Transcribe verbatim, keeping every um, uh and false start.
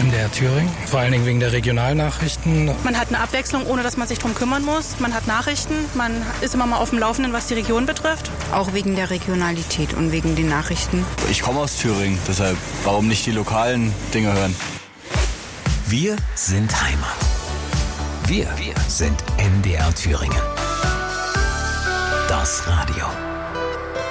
M D R Thüringen, vor allen Dingen wegen der Regionalnachrichten. Man hat eine Abwechslung, ohne dass man sich drum kümmern muss. Man hat Nachrichten, man ist immer mal auf dem Laufenden, was die Region betrifft. Auch wegen der Regionalität und wegen den Nachrichten. Ich komme aus Thüringen, deshalb warum nicht die lokalen Dinge hören? Wir sind Heimat. Wir, wir sind M D R Thüringen. Das Radio.